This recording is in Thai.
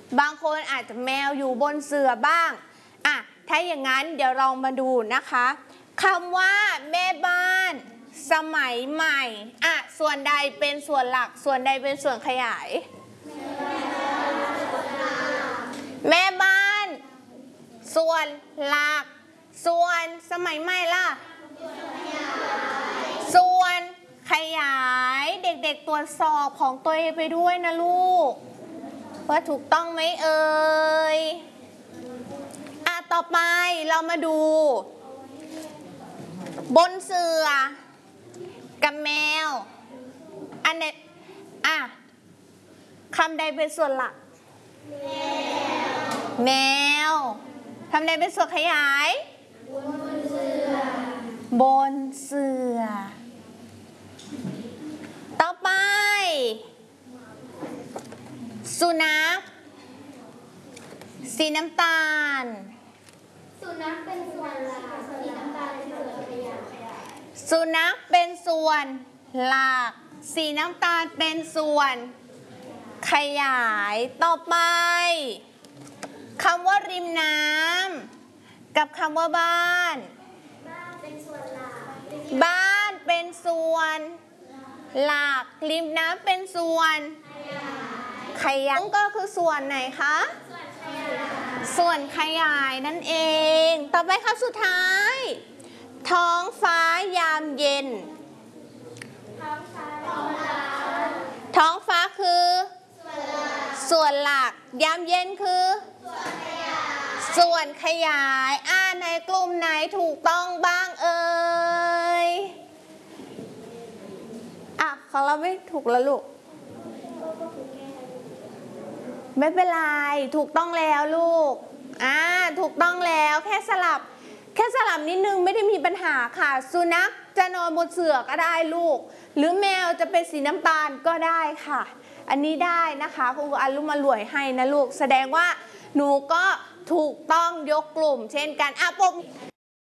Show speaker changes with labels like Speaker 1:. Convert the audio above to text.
Speaker 1: บางคนอาจจะแมวอยู่บนเสื่อบ้างอ่ะถ้าอย่างนั้นเดี๋ยวลองมาดูนะคะคำว่าแม่บ้านสมัยใหม่อ่ะส่วนใดเป็นส่วนหลักส่วนใดเป็นส่วนขยายแม่บ้านส่วนหลักส่วนสมัยใหม่ล่ะส่วนขยายเด็กๆตรวจสอบของตัวเองไปด้วยนะลูกว่าถูกต้องไหมเอ่ยต่อไปเรามาดูบนเสื่อกับแมวอันนี้คำใดเป็นส่วนหลักแมวคำใดเป็นส่วนขยายบนเสื่อต่อไปสุนัขสีน้ำตาล
Speaker 2: สุนัขเป็นส่วนหลักสีน้ำตาลเป็นส่วนขยาย
Speaker 1: สุนัขเป็นส่วนหลักสีน้ำตาลเป็นส่วนขยายต่อไปคำว่าริมน้ำกับคำว่าบ้าน
Speaker 2: เป็นส่วนหลัก
Speaker 1: บ้านเป็นส่วนหลักริมน้ำเป็นส่วนขยายก็คือส่วนไหนคะส่วนขยายนั่นเองต่อไปค่ะสุดท้ายท้องฟ้ายามเย็นท้องฟ้าคือส่วนหลักยามเย็นคือส่วนขยายในกลุ่มไหนถูกต้องบ้างเอ่ยของเราไม่ถูกแล้วลูกไม่เป็นไรถูกต้องแล้วลูกถูกต้องแล้วแค่สลับนิดนึงไม่ได้มีปัญหาค่ะสุนัขจะนอนบนเสื่อก็ได้ลูกหรือแมวจะเป็นสีน้ำตาลก็ได้ค่ะอันนี้ได้นะคะคุณครูอรุมารวยให้นะลูกแสดงว่าหนูก็ถูกต้องยกกลุ่มเช่นกัน